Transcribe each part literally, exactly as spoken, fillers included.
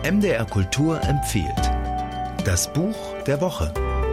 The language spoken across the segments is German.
M D R Kultur empfiehlt. Das Buch der Woche.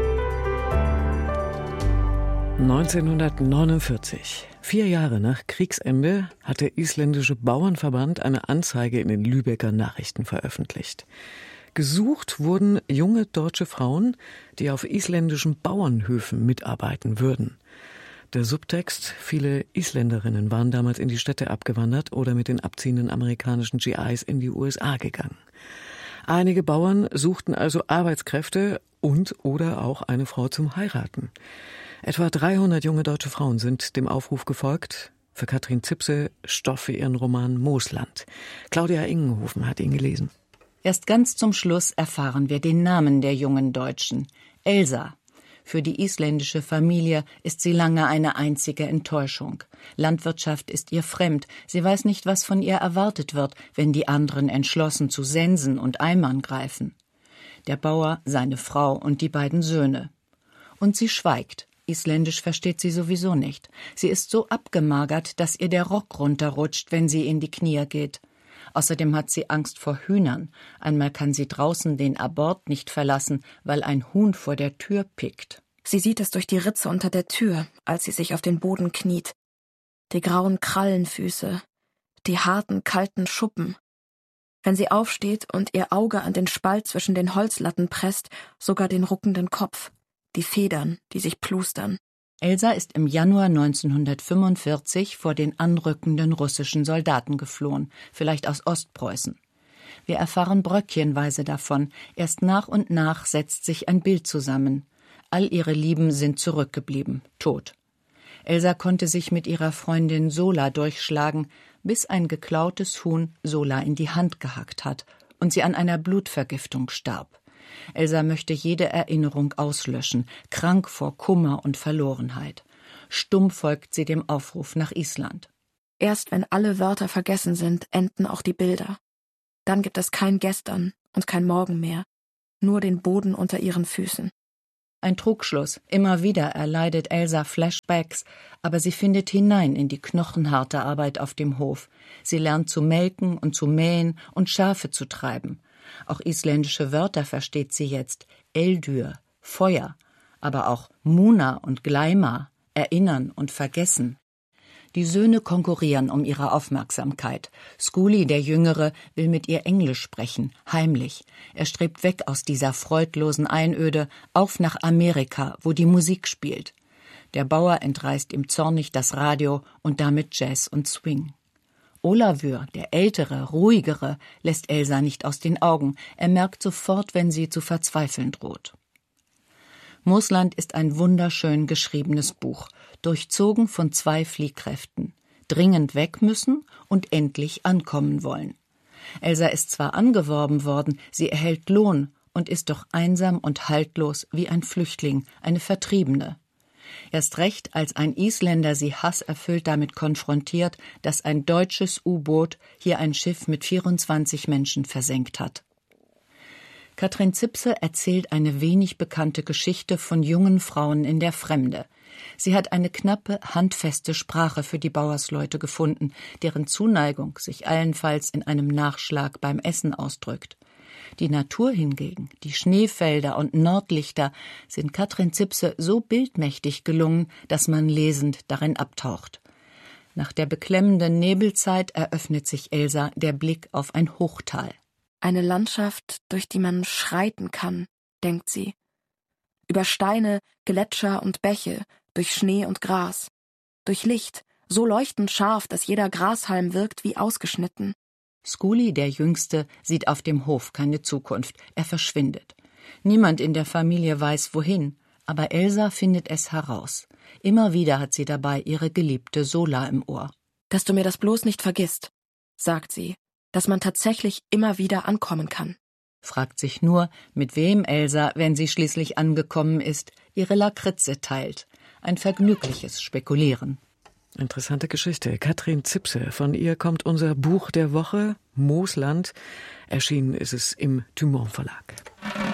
neunzehnhundertneunundvierzig, vier Jahre nach Kriegsende, hat der isländische Bauernverband eine Anzeige in den Lübecker Nachrichten veröffentlicht. Gesucht wurden junge deutsche Frauen, die auf isländischen Bauernhöfen mitarbeiten würden. Der Subtext: Viele Isländerinnen waren damals in die Städte abgewandert oder mit den abziehenden amerikanischen G Is in die U S A gegangen. Einige Bauern suchten also Arbeitskräfte und oder auch eine Frau zum Heiraten. Etwa dreihundert junge deutsche Frauen sind dem Aufruf gefolgt. Für Katrin Zipse Stoff für ihren Roman Moosland. Claudia Ingenhofen hat ihn gelesen. Erst ganz zum Schluss erfahren wir den Namen der jungen Deutschen: Elsa. Für die isländische Familie ist sie lange eine einzige Enttäuschung. Landwirtschaft ist ihr fremd. Sie weiß nicht, was von ihr erwartet wird, wenn die anderen entschlossen zu Sensen und Eimern greifen. Der Bauer, seine Frau und die beiden Söhne. Und sie schweigt. Isländisch versteht sie sowieso nicht. Sie ist so abgemagert, dass ihr der Rock runterrutscht, wenn sie in die Knie geht. Außerdem hat sie Angst vor Hühnern. Einmal kann sie draußen den Abort nicht verlassen, weil ein Huhn vor der Tür pickt. Sie sieht es durch die Ritze unter der Tür, als sie sich auf den Boden kniet. Die grauen Krallenfüße, die harten, kalten Schuppen. Wenn sie aufsteht und ihr Auge an den Spalt zwischen den Holzlatten presst, sogar den ruckenden Kopf, die Federn, die sich plustern. Elsa ist im Januar neunzehnhundertfünfundvierzig vor den anrückenden russischen Soldaten geflohen, vielleicht aus Ostpreußen. Wir erfahren bröckchenweise davon. Erst nach und nach setzt sich ein Bild zusammen. All ihre Lieben sind zurückgeblieben, tot. Elsa konnte sich mit ihrer Freundin Sola durchschlagen, bis ein geklautes Huhn Sola in die Hand gehackt hat und sie an einer Blutvergiftung starb. Elsa möchte jede Erinnerung auslöschen, krank vor Kummer und Verlorenheit. Stumm folgt sie dem Aufruf nach Island. Erst wenn alle Wörter vergessen sind, enden auch die Bilder. Dann gibt es kein Gestern und kein Morgen mehr, nur den Boden unter ihren Füßen. Ein Trugschluss. Immer wieder erleidet Elsa Flashbacks, aber sie findet hinein in die knochenharte Arbeit auf dem Hof. Sie lernt zu melken und zu mähen und Schafe zu treiben. Auch isländische Wörter versteht sie jetzt: Eldur, Feuer, aber auch Muna und Gleima, erinnern und vergessen. Die Söhne konkurrieren um ihre Aufmerksamkeit. Skuli, der Jüngere, will mit ihr Englisch sprechen, heimlich. Er strebt weg aus dieser freudlosen Einöde, auf nach Amerika, wo die Musik spielt. Der Bauer entreißt ihm zornig das Radio und damit Jazz und Swing. Olavur, der ältere, ruhigere, lässt Elsa nicht aus den Augen. Er merkt sofort, wenn sie zu verzweifeln droht. Moosland ist ein wunderschön geschriebenes Buch, durchzogen von zwei Fliehkräften. Dringend weg müssen und endlich ankommen wollen. Elsa ist zwar angeworben worden, sie erhält Lohn und ist doch einsam und haltlos wie ein Flüchtling, eine Vertriebene. Erst recht, als ein Isländer sie hasserfüllt damit konfrontiert, dass ein deutsches U-Boot hier ein Schiff mit vierundzwanzig Menschen versenkt hat. Katrin Zipse erzählt eine wenig bekannte Geschichte von jungen Frauen in der Fremde. Sie hat eine knappe, handfeste Sprache für die Bauersleute gefunden, deren Zuneigung sich allenfalls in einem Nachschlag beim Essen ausdrückt. Die Natur hingegen, die Schneefelder und Nordlichter, sind Katrin Zipse so bildmächtig gelungen, dass man lesend darin abtaucht. Nach der beklemmenden Nebelzeit eröffnet sich Elsa der Blick auf ein Hochtal. Eine Landschaft, durch die man schreiten kann, denkt sie. Über Steine, Gletscher und Bäche, durch Schnee und Gras. Durch Licht, so leuchtend scharf, dass jeder Grashalm wirkt wie ausgeschnitten. Skuli, der Jüngste, sieht auf dem Hof keine Zukunft. Er verschwindet. Niemand in der Familie weiß, wohin, aber Elsa findet es heraus. Immer wieder hat sie dabei ihre geliebte Sola im Ohr. Dass du mir das bloß nicht vergisst, sagt sie, dass man tatsächlich immer wieder ankommen kann. Fragt sich nur, mit wem Elsa, wenn sie schließlich angekommen ist, ihre Lakritze teilt. Ein vergnügliches Spekulieren. Interessante Geschichte. Katrin Zipse, von ihr kommt unser Buch der Woche, Moosland. Erschienen ist es im Dumont Verlag.